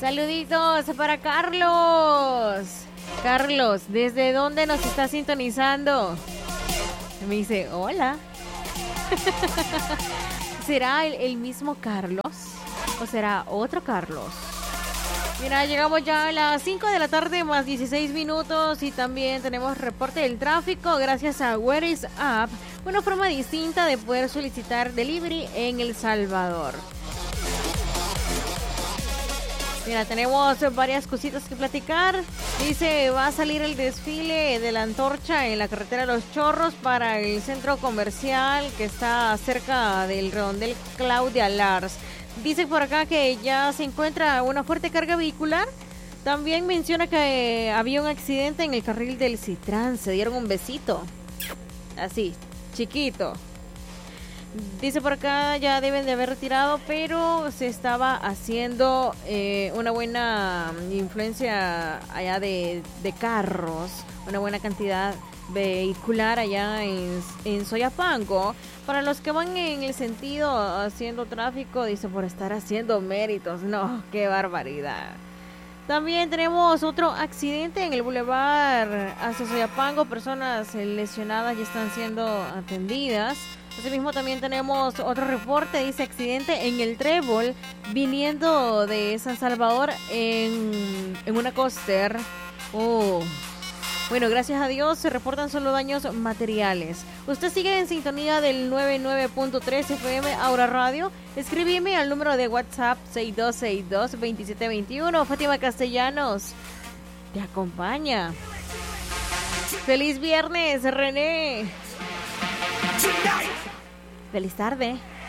Saluditos para Carlos. Carlos, ¿desde dónde nos está sintonizando? Me dice, hola. ¿Será el mismo Carlos? ¿O será otro Carlos? Mira, llegamos ya a las 5 de la tarde más 16 minutos y también tenemos reporte del tráfico gracias a Where is Up, una forma distinta de poder solicitar delivery en El Salvador. Mira, tenemos varias cositas que platicar. Dice, va a salir el desfile de la antorcha en la carretera Los Chorros para el centro comercial que está cerca del redondel Claudia Lars. Dice por acá que ya se encuentra una fuerte carga vehicular. También menciona que había un accidente en el carril del Citrán. Se dieron un besito. Así, chiquito. Dice por acá ya deben de haber retirado, pero se estaba haciendo una buena influencia allá de carros. Una buena cantidad vehicular allá en Soyapango. Para los que van en el sentido haciendo tráfico, dice por estar haciendo méritos. No, qué barbaridad. También tenemos otro accidente en el bulevar hacia Soyapango. Personas lesionadas ya están siendo atendidas. Asimismo también tenemos otro reporte, dice accidente en el Trébol viniendo de San Salvador en una coaster. Bueno, gracias a Dios se reportan solo daños materiales. Usted sigue en sintonía del 99.3 FM Aura Radio. Escríbeme al número de WhatsApp 6262-2721. Fátima Castellanos te acompaña. Feliz viernes, René. Feliz tarde.